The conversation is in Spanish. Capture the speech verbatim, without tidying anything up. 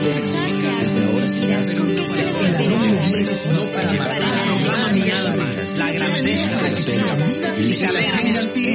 desde ahora serás no para matar, la grandeza de la vida y la